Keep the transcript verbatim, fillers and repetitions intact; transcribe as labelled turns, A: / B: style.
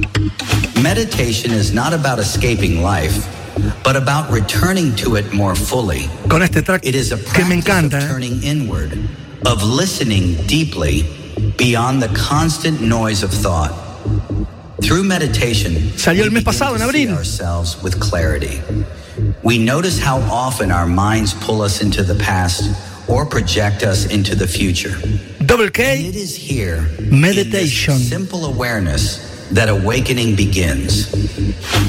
A: Meditation is not about escaping life, but about returning to it more fully.
B: Con este track
A: It is a
B: que me
A: practice
B: encanta,
A: of
B: ¿eh?
A: turning inward, of listening deeply beyond the constant noise of thought. Through meditation,
B: Salió el mes
A: we begin
B: pasado, en
A: to see
B: abril.
A: ourselves with clarity. We notice how often our minds pull us into the past or project us into the future.
B: Double
A: And
B: K,
A: it is here,
B: Meditation.
A: in this simple awareness, that awakening begins.